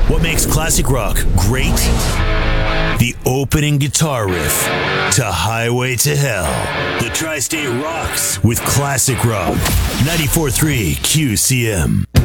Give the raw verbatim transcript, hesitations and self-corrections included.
What makes classic rock great? The opening guitar riff to Highway to Hell. The Tri-State rocks with classic rock. ninety-four point three Q C M.